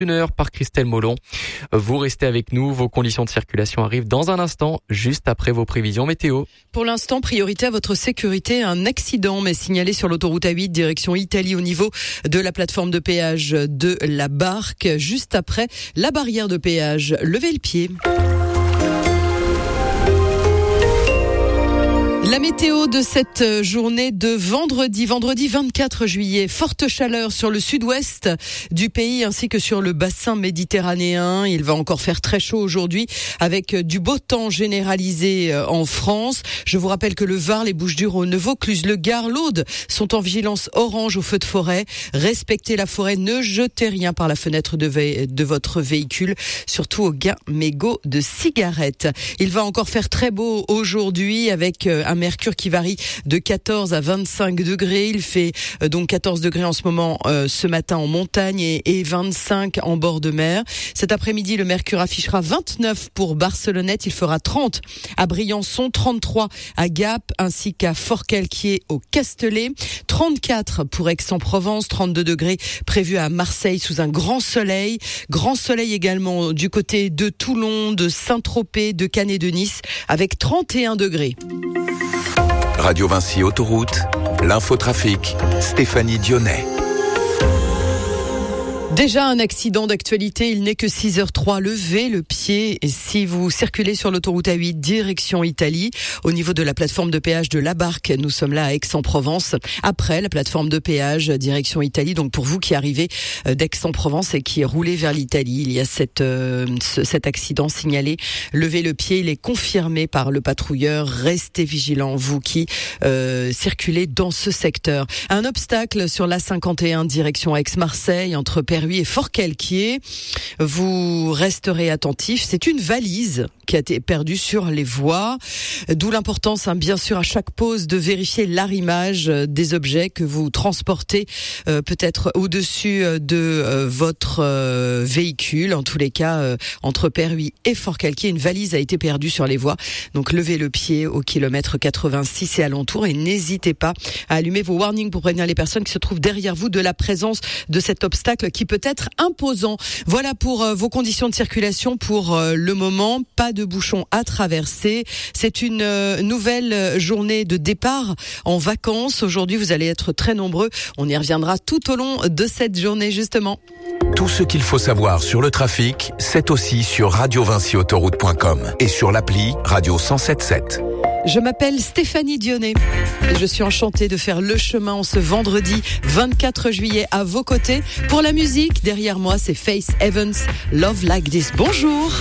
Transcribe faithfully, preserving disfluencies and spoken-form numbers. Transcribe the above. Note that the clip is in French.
Une heure par Christelle Molon. Vous restez avec nous. Vos conditions de circulation arrivent dans un instant, juste après vos prévisions météo. Pour l'instant, priorité à votre sécurité. Un accident m'est signalé sur l'autoroute A huit, direction Italie, au niveau de la plateforme de péage de la Barque, juste après la barrière de péage. Levez le pied. La météo de cette journée de vendredi, vendredi vingt-quatre juillet, forte chaleur sur le sud-ouest du pays ainsi que sur le bassin méditerranéen. Il va encore faire très chaud aujourd'hui avec du beau temps généralisé en France. Je vous rappelle que le Var, les Bouches-du-Rhône, le Vaucluse, le Gard, l'Aude sont en vigilance orange au feu de forêt. Respectez la forêt, ne jetez rien par la fenêtre de, vé- de votre véhicule, surtout au gain mégot de cigarettes. Il va encore faire très beau aujourd'hui avec un mercure qui varie de quatorze à vingt-cinq degrés. Il fait euh, donc quatorze degrés en ce moment euh, ce matin en montagne et, et vingt-cinq en bord de mer. Cet après-midi, le mercure affichera vingt-neuf pour Barcelonnette. Il fera trente à Briançon, trente-trois à Gap ainsi qu'à Forcalquier au Castellet. trente-quatre pour Aix-en-Provence, trente-deux degrés prévus à Marseille sous un grand soleil. Grand soleil également du côté de Toulon, de Saint-Tropez, de Cannes et de Nice avec trente et un degrés. Radio Vinci Autoroute, l'infotrafic, Stéphanie Dionnet. Déjà un accident d'actualité, il n'est que six heures trois. Levez le pied si vous circulez sur l'autoroute A huit direction Italie. Au niveau de la plateforme de péage de la Barque, nous sommes là à Aix-en-Provence. Après la plateforme de péage direction Italie, donc pour vous qui arrivez d'Aix-en-Provence et qui roulez vers l'Italie, il y a cette, euh, ce, cet accident signalé. Levez le pied, il est confirmé par le patrouilleur. Restez vigilants, vous qui euh, circulez dans ce secteur. Un obstacle sur l'A cinquante et un direction Aix-Marseille entre Perruis et Forcalquier. Vous resterez attentifs. C'est une valise qui a été perdue sur les voies. D'où l'importance, hein, bien sûr, à chaque pause de vérifier l'arrimage des objets que vous transportez euh, peut-être au-dessus de euh, votre euh, véhicule. En tous les cas, euh, entre Perruis et Forcalquier, une valise a été perdue sur les voies. Donc levez le pied au kilomètre quatre-vingt-six et alentour et n'hésitez pas à allumer vos warnings pour prévenir les personnes qui se trouvent derrière vous de la présence de cet obstacle qui peut être imposant. Voilà pour euh, vos conditions de circulation pour euh, le moment. Pas de bouchons à traverser. C'est une euh, nouvelle journée de départ en vacances. Aujourd'hui, vous allez être très nombreux. On y reviendra tout au long de cette journée, justement. Tout ce qu'il faut savoir sur le trafic, c'est aussi sur radio vinci autoroute point com et sur l'appli Radio cent sept sept. Je m'appelle Stéphanie Dionnet et je suis enchantée de faire le chemin en ce vendredi vingt-quatre juillet à vos côtés. Pour la musique, derrière moi, c'est Faith Evans, Love Like This. Bonjour.